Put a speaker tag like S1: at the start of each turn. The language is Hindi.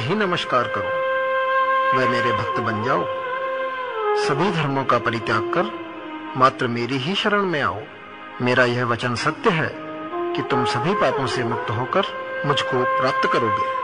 S1: ही नमस्कार करो, वह मेरे भक्त बन जाओ। सभी धर्मों का परित्याग कर मात्र मेरी ही शरण में आओ। मेरा यह वचन सत्य है कि तुम सभी पापों से मुक्त होकर मुझको प्राप्त करोगे।